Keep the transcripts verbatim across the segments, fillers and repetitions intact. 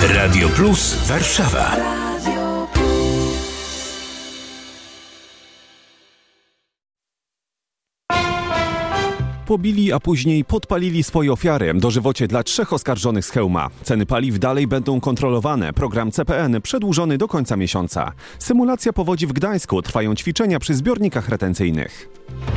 Radio Plus Warszawa. Pobili, a później podpalili swoje ofiary. Dożywocie dla trzech oskarżonych z Chełma. Ceny paliw dalej będą kontrolowane. Program C P N przedłużony do końca miesiąca. Symulacja powodzi w Gdańsku. Trwają ćwiczenia przy zbiornikach retencyjnych.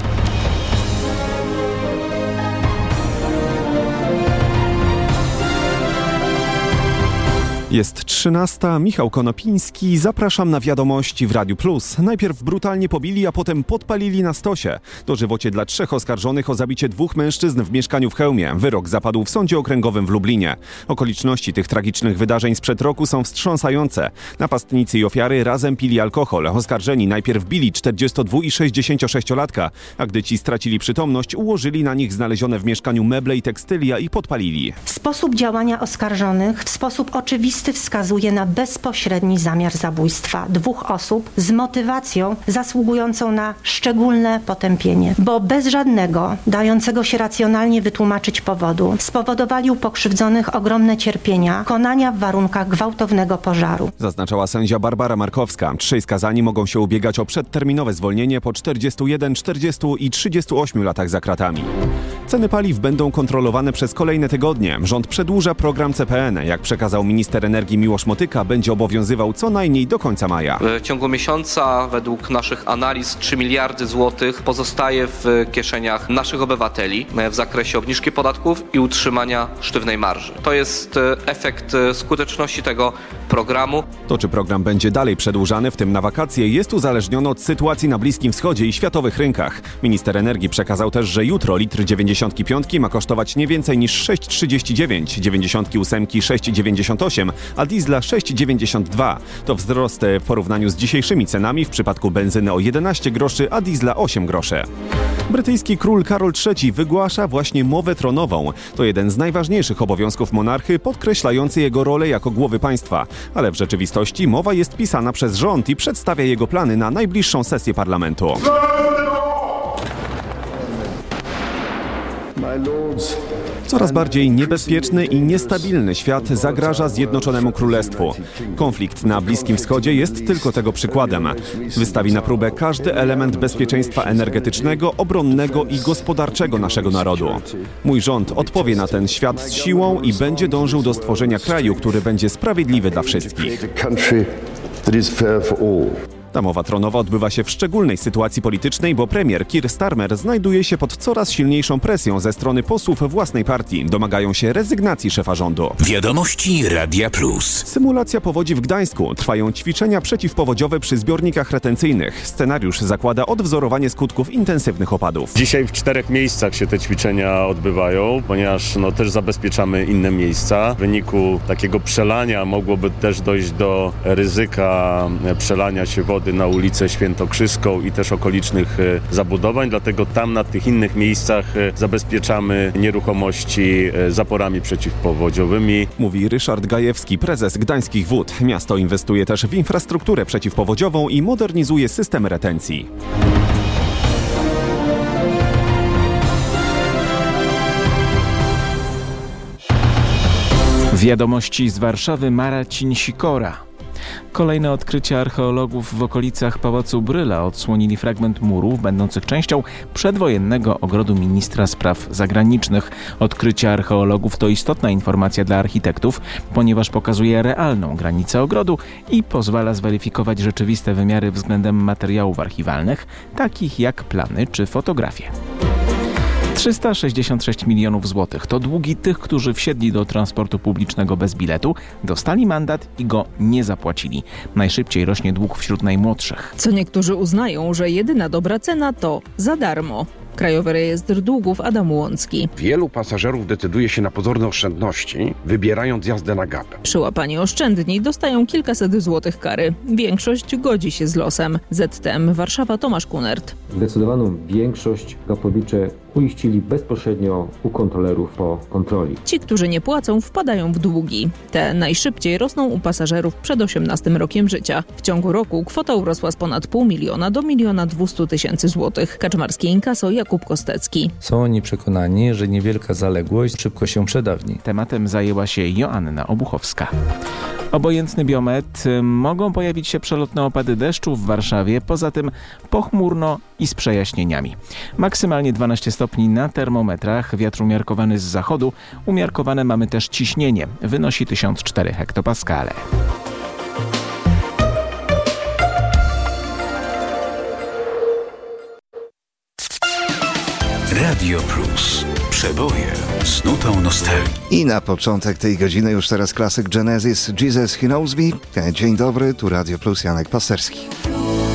Jest trzynasta, Michał Konopiński, zapraszam na wiadomości w Radiu Plus. Najpierw brutalnie pobili, a potem podpalili na stosie. Dożywocie dla trzech oskarżonych o zabicie dwóch mężczyzn w mieszkaniu w Chełmie. Wyrok zapadł w Sądzie Okręgowym w Lublinie. Okoliczności tych tragicznych wydarzeń sprzed roku są wstrząsające. Napastnicy i ofiary razem pili alkohol. Oskarżeni najpierw bili czterdziestodwu- i sześćdziesięciosześciolatka, a gdy ci stracili przytomność, ułożyli na nich znalezione w mieszkaniu meble i tekstylia i podpalili. Sposób działania oskarżonych w sposób oczywisty wskazuje na bezpośredni zamiar zabójstwa dwóch osób z motywacją zasługującą na szczególne potępienie, bo bez żadnego, dającego się racjonalnie wytłumaczyć powodu, spowodowali u pokrzywdzonych ogromne cierpienia, konania w warunkach gwałtownego pożaru. Zaznaczała sędzia Barbara Markowska. Trzej skazani mogą się ubiegać o przedterminowe zwolnienie po czterdziestu jeden, czterdziestu i trzydziestu ośmiu latach za kratami. Ceny paliw będą kontrolowane przez kolejne tygodnie. Rząd przedłuża program C P N. Jak przekazał minister energii Miłosz Motyka, będzie obowiązywał co najmniej do końca maja. W ciągu miesiąca według naszych analiz trzy miliardy złotych pozostaje w kieszeniach naszych obywateli w zakresie obniżki podatków i utrzymania sztywnej marży. To jest efekt skuteczności tego programu. To, czy program będzie dalej przedłużany, w tym na wakacje, jest uzależnione od sytuacji na Bliskim Wschodzie i światowych rynkach. Minister energii przekazał też, że jutro litr dziewięćdziesiątki piątki ma kosztować nie więcej niż sześć trzydzieści dziewięć, dziewięćdziesiątki ósemki sześć dziewięćdziesiąt osiem, a diesla sześć dziewięćdziesiąt dwa. To wzrost w porównaniu z dzisiejszymi cenami, w przypadku benzyny o jedenaście groszy, a diesla osiem groszy. Brytyjski król Karol trzeci wygłasza właśnie mowę tronową. To jeden z najważniejszych obowiązków monarchy, podkreślający jego rolę jako głowy państwa. Ale w rzeczywistości mowa jest pisana przez rząd i przedstawia jego plany na najbliższą sesję parlamentu. Coraz bardziej niebezpieczny i niestabilny świat zagraża Zjednoczonemu Królestwu. Konflikt na Bliskim Wschodzie jest tylko tego przykładem. Wystawi na próbę każdy element bezpieczeństwa energetycznego, obronnego i gospodarczego naszego narodu. Mój rząd odpowie na ten świat z siłą i będzie dążył do stworzenia kraju, który będzie sprawiedliwy dla wszystkich. Ta mowa tronowa odbywa się w szczególnej sytuacji politycznej, bo premier Keir Starmer znajduje się pod coraz silniejszą presją ze strony posłów własnej partii. Domagają się rezygnacji szefa rządu. Wiadomości Radia Plus. Symulacja powodzi w Gdańsku. Trwają ćwiczenia przeciwpowodziowe przy zbiornikach retencyjnych. Scenariusz zakłada odwzorowanie skutków intensywnych opadów. Dzisiaj w czterech miejscach się te ćwiczenia odbywają, ponieważ no, też zabezpieczamy inne miejsca. W wyniku takiego przelania mogłoby też dojść do ryzyka przelania się wody na ulicę Świętokrzyską i też okolicznych zabudowań, dlatego tam na tych innych miejscach zabezpieczamy nieruchomości zaporami przeciwpowodziowymi. Mówi Ryszard Gajewski, prezes Gdańskich Wód. Miasto inwestuje też w infrastrukturę przeciwpowodziową i modernizuje system retencji. Wiadomości z Warszawy, Marcin Sikora. Kolejne odkrycia archeologów w okolicach Pałacu Bryla odsłonili fragment murów będących częścią przedwojennego ogrodu ministra spraw zagranicznych. Odkrycie archeologów to istotna informacja dla architektów, ponieważ pokazuje realną granicę ogrodu i pozwala zweryfikować rzeczywiste wymiary względem materiałów archiwalnych, takich jak plany czy fotografie. trzysta sześćdziesiąt sześć milionów złotych to długi tych, którzy wsiedli do transportu publicznego bez biletu, dostali mandat i go nie zapłacili. Najszybciej rośnie dług wśród najmłodszych. Co niektórzy uznają, że jedyna dobra cena to za darmo. Krajowy Rejestr Długów, Adam Łącki. Wielu pasażerów decyduje się na pozorne oszczędności, wybierając jazdę na gapę. Przyłapani oszczędni dostają kilkaset złotych kary. Większość godzi się z losem. Z T M Warszawa, Tomasz Kunert. Zdecydowaną większość gapowicze uiścili bezpośrednio u kontrolerów po kontroli. Ci, którzy nie płacą, wpadają w długi. Te najszybciej rosną u pasażerów przed osiemnastym rokiem życia. W ciągu roku kwota urosła z ponad pół miliona do miliona dwustu tysięcy złotych. Kaczmarskie Inkaso, Jakub Kostecki. Są oni przekonani, że niewielka zaległość szybko się przedawni. Tematem zajęła się Joanna Obuchowska. Obojętny biometr, mogą pojawić się przelotne opady deszczu w Warszawie, poza tym pochmurno i z przejaśnieniami. Maksymalnie dwanaście stopni na termometrach, wiatr umiarkowany z zachodu, umiarkowane mamy też ciśnienie, wynosi tysiąc cztery hektopaskale. Radio Plus. Przeboje z nutą nostalgii. I na początek tej godziny już teraz klasyk Genesis, Jesus He Knows Me. Dzień dobry, tu Radio Plus, Janek Pasterski.